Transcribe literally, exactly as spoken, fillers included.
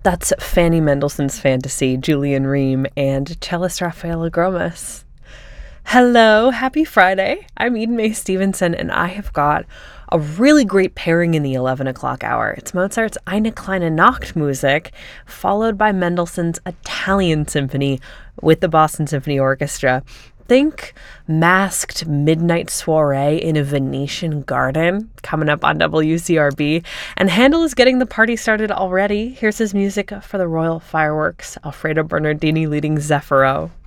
That's Fanny Mendelssohn's Fantasy, Julian Ream, and cellist Rafaela Gromas. Hello, happy Friday. I'm Eden Mae Stevenson, and I have got a really great pairing in the eleven o'clock hour. It's Mozart's Eine kleine Nachtmusik, followed by Mendelssohn's Italian Symphony with the Boston Symphony Orchestra. Think masked midnight soiree in a Venetian garden coming up on W C R B. And Handel is getting the party started already. Here's his music for the Royal Fireworks, Alfredo Bernardini leading Zeffiro.